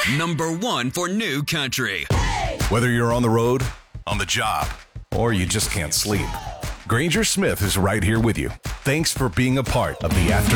Number 1 for new country. Whether you're on the road, on the job, or you just can't sleep, Granger Smith is right here with you. Thanks for being a part of the After